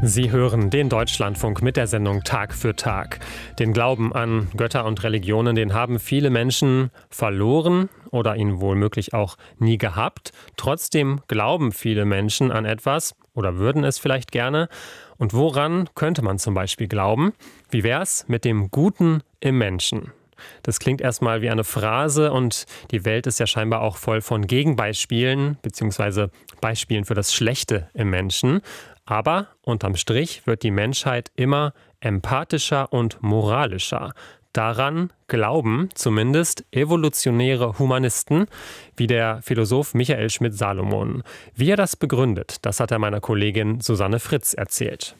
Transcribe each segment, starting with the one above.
Sie hören den Deutschlandfunk mit der Sendung Tag für Tag. Den Glauben an Götter und Religionen, den haben viele Menschen verloren oder ihn womöglich auch nie gehabt. Trotzdem glauben viele Menschen an etwas oder würden es vielleicht gerne. Und woran könnte man zum Beispiel glauben? Wie wär's mit dem Guten im Menschen? Das klingt erstmal wie eine Phrase und die Welt ist ja scheinbar auch voll von Gegenbeispielen bzw. Beispielen für das Schlechte im Menschen. Aber unterm Strich wird die Menschheit immer empathischer und moralischer. Daran glauben zumindest evolutionäre Humanisten wie der Philosoph Michael Schmidt-Salomon. Wie er das begründet, das hat er meiner Kollegin Susanne Fritz erzählt.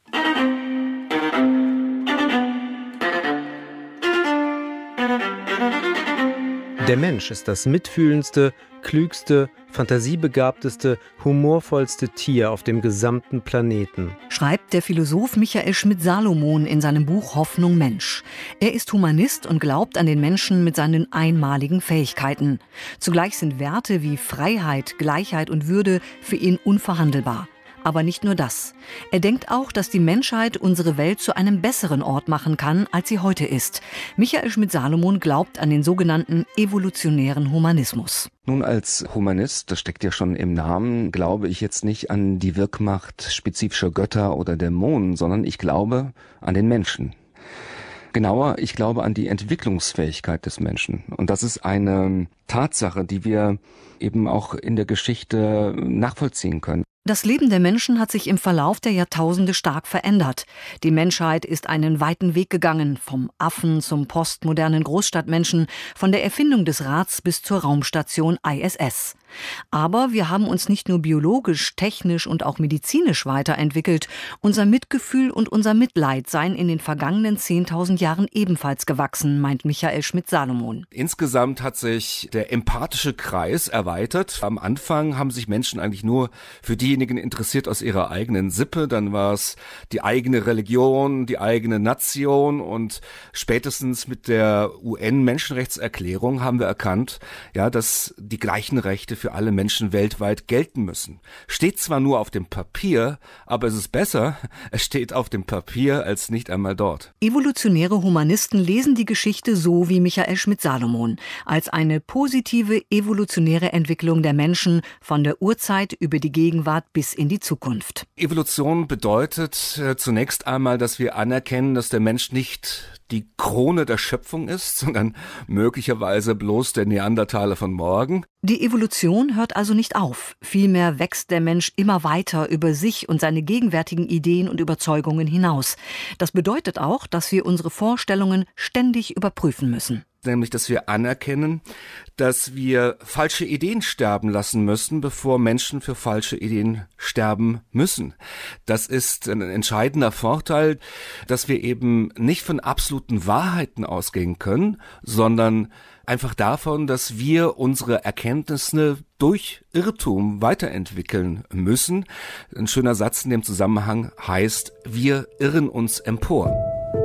Der Mensch ist das mitfühlendste, klügste, fantasiebegabteste, humorvollste Tier auf dem gesamten Planeten. Schreibt der Philosoph Michael Schmidt-Salomon in seinem Buch Hoffnung Mensch. Er ist Humanist und glaubt an den Menschen mit seinen einmaligen Fähigkeiten. Zugleich sind Werte wie Freiheit, Gleichheit und Würde für ihn unverhandelbar. Aber nicht nur das. Er denkt auch, dass die Menschheit unsere Welt zu einem besseren Ort machen kann, als sie heute ist. Michael Schmidt-Salomon glaubt an den sogenannten evolutionären Humanismus. Nun, als Humanist, das steckt ja schon im Namen, glaube ich jetzt nicht an die Wirkmacht spezifischer Götter oder Dämonen, sondern ich glaube an den Menschen. Genauer, ich glaube an die Entwicklungsfähigkeit des Menschen. Und das ist eine Tatsache, die wir eben auch in der Geschichte nachvollziehen können. Das Leben der Menschen hat sich im Verlauf der Jahrtausende stark verändert. Die Menschheit ist einen weiten Weg gegangen, vom Affen zum postmodernen Großstadtmenschen, von der Erfindung des Rads bis zur Raumstation ISS. Aber wir haben uns nicht nur biologisch, technisch und auch medizinisch weiterentwickelt. Unser Mitgefühl und unser Mitleid seien in den vergangenen 10.000 Jahren ebenfalls gewachsen, meint Michael Schmidt-Salomon. Insgesamt hat sich der empathische Kreis erweitert. Am Anfang haben sich Menschen eigentlich nur für diejenigen interessiert aus ihrer eigenen Sippe. Dann war es die eigene Religion, die eigene Nation. Und spätestens mit der UN-Menschenrechtserklärung haben wir erkannt, ja, dass die gleichen Rechte für alle Menschen weltweit gelten müssen. Steht zwar nur auf dem Papier, aber es ist besser, es steht auf dem Papier als nicht einmal dort. Evolutionäre Humanisten lesen die Geschichte so wie Michael Schmidt-Salomon, als eine positive evolutionäre Entwicklung der Menschen von der Urzeit über die Gegenwart bis in die Zukunft. Evolution bedeutet zunächst einmal, dass wir anerkennen, dass der Mensch nicht die Krone der Schöpfung ist, sondern möglicherweise bloß der Neandertaler von morgen. Die Evolution hört also nicht auf. Vielmehr wächst der Mensch immer weiter über sich und seine gegenwärtigen Ideen und Überzeugungen hinaus. Das bedeutet auch, dass wir unsere Vorstellungen ständig überprüfen müssen. Nämlich, dass wir anerkennen, dass wir falsche Ideen sterben lassen müssen, bevor Menschen für falsche Ideen sterben müssen. Das ist ein entscheidender Vorteil, dass wir eben nicht von absoluten Wahrheiten ausgehen können, sondern einfach davon, dass wir unsere Erkenntnisse durch Irrtum weiterentwickeln müssen. Ein schöner Satz in dem Zusammenhang heißt, wir irren uns empor.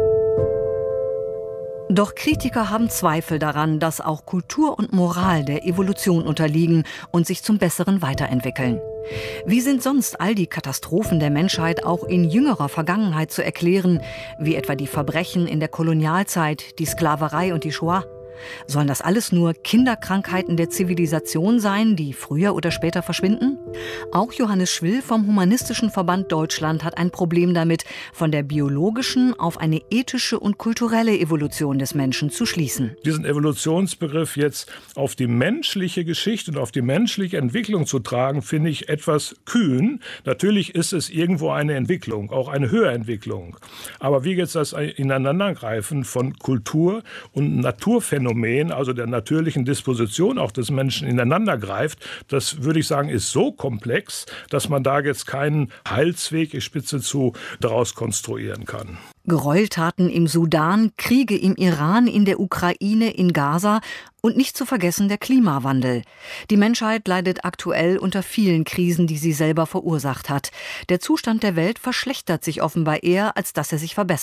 Doch Kritiker haben Zweifel daran, dass auch Kultur und Moral der Evolution unterliegen und sich zum Besseren weiterentwickeln. Wie sind sonst all die Katastrophen der Menschheit auch in jüngerer Vergangenheit zu erklären, wie etwa die Verbrechen in der Kolonialzeit, die Sklaverei und die Shoah? Sollen das alles nur Kinderkrankheiten der Zivilisation sein, die früher oder später verschwinden? Auch Johannes Schwill vom Humanistischen Verband Deutschland hat ein Problem damit, von der biologischen auf eine ethische und kulturelle Evolution des Menschen zu schließen. Diesen Evolutionsbegriff jetzt auf die menschliche Geschichte und auf die menschliche Entwicklung zu tragen, finde ich etwas kühn. Natürlich ist es irgendwo eine Entwicklung, auch eine Höherentwicklung. Aber wie jetzt das Ineinandergreifen von Kultur und Naturphänomenen, also der natürlichen Disposition auch des Menschen ineinander greift, das würde ich sagen, ist so komplex, dass man da jetzt keinen Heilsweg, ich spitze zu, daraus konstruieren kann. Gräueltaten im Sudan, Kriege im Iran, in der Ukraine, in Gaza und nicht zu vergessen der Klimawandel. Die Menschheit leidet aktuell unter vielen Krisen, die sie selber verursacht hat. Der Zustand der Welt verschlechtert sich offenbar eher, als dass er sich verbessert.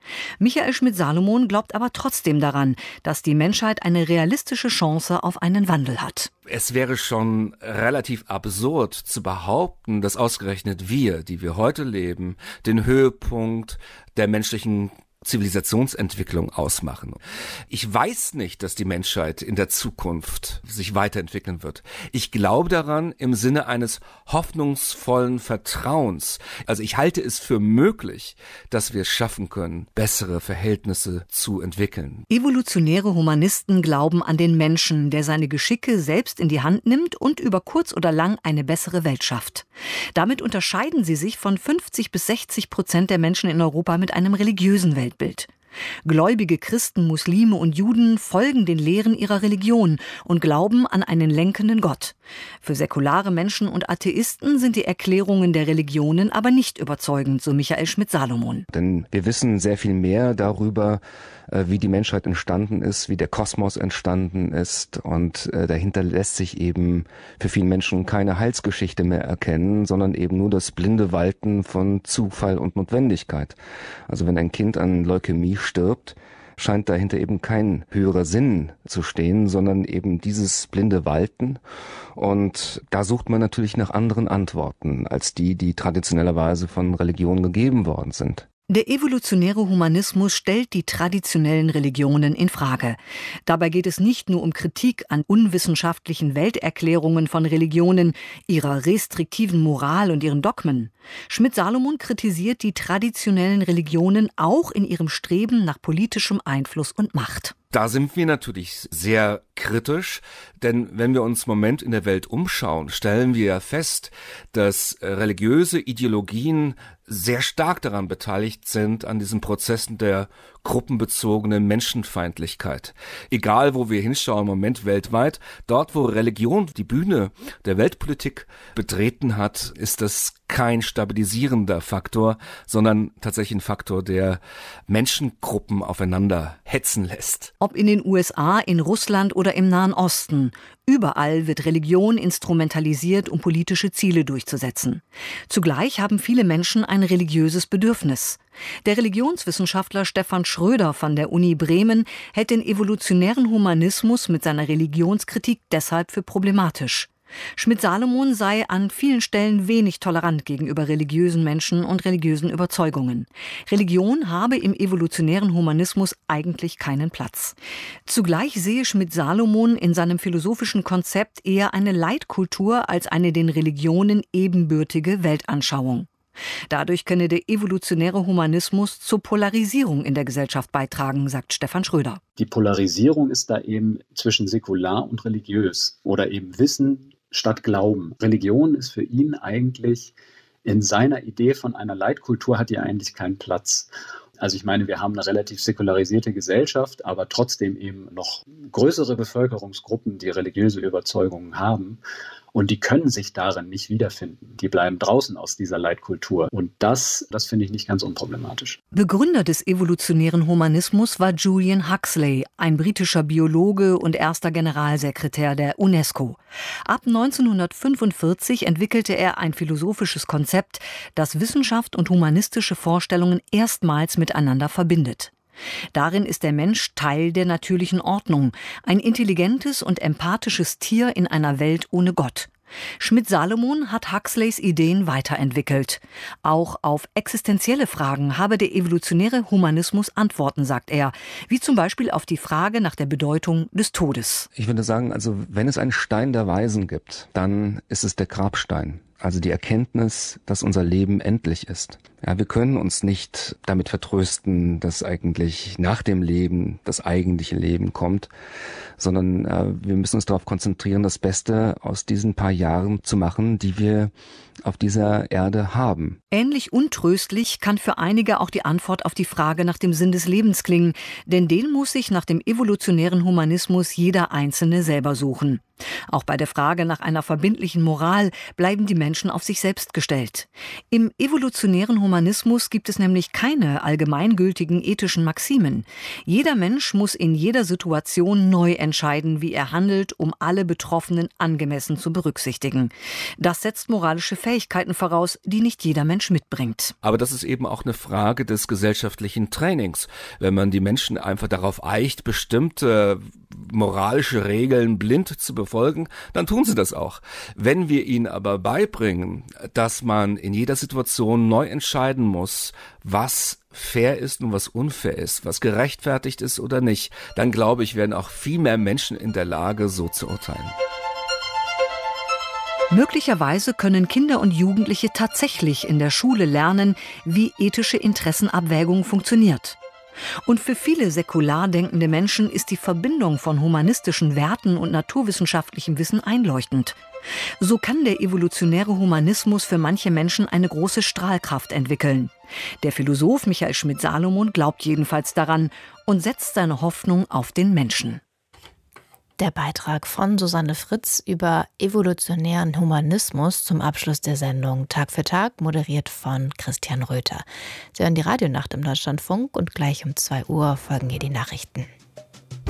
Michael Schmidt-Salomon glaubt aber trotzdem daran, dass die Menschheit eine realistische Chance auf einen Wandel hat. Es wäre schon relativ absurd zu behaupten, dass ausgerechnet wir, die wir heute leben, den Höhepunkt der menschlichen Zivilisationsentwicklung ausmachen. Ich weiß nicht, dass die Menschheit in der Zukunft sich weiterentwickeln wird. Ich glaube daran im Sinne eines hoffnungsvollen Vertrauens. Also ich halte es für möglich, dass wir es schaffen können, bessere Verhältnisse zu entwickeln. Evolutionäre Humanisten glauben an den Menschen, der seine Geschicke selbst in die Hand nimmt und über kurz oder lang eine bessere Welt schafft. Damit unterscheiden sie sich von 50-60% der Menschen in Europa mit einem religiösen Weltbild. Gläubige Christen, Muslime und Juden folgen den Lehren ihrer Religion und glauben an einen lenkenden Gott. Für säkulare Menschen und Atheisten sind die Erklärungen der Religionen aber nicht überzeugend, so Michael Schmidt-Salomon. Denn wir wissen sehr viel mehr darüber, wie die Menschheit entstanden ist, wie der Kosmos entstanden ist, und dahinter lässt sich eben für viele Menschen keine Heilsgeschichte mehr erkennen, sondern eben nur das blinde Walten von Zufall und Notwendigkeit. Also wenn ein Kind an Leukämie stirbt, scheint dahinter eben kein höherer Sinn zu stehen, sondern eben dieses blinde Walten. Und da sucht man natürlich nach anderen Antworten als die traditionellerweise von Religionen gegeben worden sind. Der evolutionäre Humanismus stellt die traditionellen Religionen in Frage. Dabei geht es nicht nur um Kritik an unwissenschaftlichen Welterklärungen von Religionen, ihrer restriktiven Moral und ihren Dogmen. Schmidt-Salomon kritisiert die traditionellen Religionen auch in ihrem Streben nach politischem Einfluss und Macht. Da sind wir natürlich sehr kritisch, denn wenn wir uns im Moment in der Welt umschauen, stellen wir ja fest, dass religiöse Ideologien sehr stark daran beteiligt sind, an diesen Prozessen der gruppenbezogenen Menschenfeindlichkeit. Egal, wo wir hinschauen im Moment weltweit, dort, wo Religion die Bühne der Weltpolitik betreten hat, ist das kein stabilisierender Faktor, sondern tatsächlich ein Faktor, der Menschengruppen aufeinander hetzen lässt. Ob in den USA, in Russland oder im Nahen Osten, überall wird Religion instrumentalisiert, um politische Ziele durchzusetzen. Zugleich haben viele Menschen ein religiöses Bedürfnis. Der Religionswissenschaftler Stefan Schröder von der Uni Bremen hält den evolutionären Humanismus mit seiner Religionskritik deshalb für problematisch. Schmidt-Salomon sei an vielen Stellen wenig tolerant gegenüber religiösen Menschen und religiösen Überzeugungen. Religion habe im evolutionären Humanismus eigentlich keinen Platz. Zugleich sehe Schmidt-Salomon in seinem philosophischen Konzept eher eine Leitkultur als eine den Religionen ebenbürtige Weltanschauung. Dadurch könne der evolutionäre Humanismus zur Polarisierung in der Gesellschaft beitragen, sagt Stefan Schröder. Die Polarisierung ist da eben zwischen säkular und religiös oder eben Wissen statt Glauben. Religion ist für ihn eigentlich in seiner Idee von einer Leitkultur hat die eigentlich keinen Platz. Also ich meine, wir haben eine relativ säkularisierte Gesellschaft, aber trotzdem eben noch größere Bevölkerungsgruppen, die religiöse Überzeugungen haben. Und die können sich darin nicht wiederfinden. Die bleiben draußen aus dieser Leitkultur. Und das finde ich nicht ganz unproblematisch. Begründer des evolutionären Humanismus war Julian Huxley, ein britischer Biologe und erster Generalsekretär der UNESCO. Ab 1945 entwickelte er ein philosophisches Konzept, das Wissenschaft und humanistische Vorstellungen erstmals miteinander verbindet. Darin ist der Mensch Teil der natürlichen Ordnung, ein intelligentes und empathisches Tier in einer Welt ohne Gott. Schmidt-Salomon hat Huxleys Ideen weiterentwickelt. Auch auf existenzielle Fragen habe der evolutionäre Humanismus Antworten, sagt er, wie zum Beispiel auf die Frage nach der Bedeutung des Todes. Ich würde sagen, also wenn es einen Stein der Weisen gibt, dann ist es der Grabstein. Also die Erkenntnis, dass unser Leben endlich ist. Ja, wir können uns nicht damit vertrösten, dass eigentlich nach dem Leben das eigentliche Leben kommt, sondern wir müssen uns darauf konzentrieren, das Beste aus diesen paar Jahren zu machen, die wir auf dieser Erde haben. Ähnlich untröstlich kann für einige auch die Antwort auf die Frage nach dem Sinn des Lebens klingen, denn den muss sich nach dem evolutionären Humanismus jeder Einzelne selber suchen. Auch bei der Frage nach einer verbindlichen Moral bleiben die Menschen auf sich selbst gestellt. Im evolutionären Humanismus gibt es nämlich keine allgemeingültigen ethischen Maximen. Jeder Mensch muss in jeder Situation neu entscheiden, wie er handelt, um alle Betroffenen angemessen zu berücksichtigen. Das setzt moralische Fähigkeiten Fähigkeiten voraus, die nicht jeder Mensch mitbringt. Aber das ist eben auch eine Frage des gesellschaftlichen Trainings. Wenn man die Menschen einfach darauf eicht, bestimmte moralische Regeln blind zu befolgen, dann tun sie das auch. Wenn wir ihnen aber beibringen, dass man in jeder Situation neu entscheiden muss, was fair ist und was unfair ist, was gerechtfertigt ist oder nicht, dann glaube ich, werden auch viel mehr Menschen in der Lage, so zu urteilen. Möglicherweise können Kinder und Jugendliche tatsächlich in der Schule lernen, wie ethische Interessenabwägung funktioniert. Und für viele säkular denkende Menschen ist die Verbindung von humanistischen Werten und naturwissenschaftlichem Wissen einleuchtend. So kann der evolutionäre Humanismus für manche Menschen eine große Strahlkraft entwickeln. Der Philosoph Michael Schmidt-Salomon glaubt jedenfalls daran und setzt seine Hoffnung auf den Menschen. Der Beitrag von Susanne Fritz über evolutionären Humanismus zum Abschluss der Sendung Tag für Tag, moderiert von Christian Röther. Sie hören die Radionacht im Deutschlandfunk und gleich um 2 Uhr folgen hier die Nachrichten.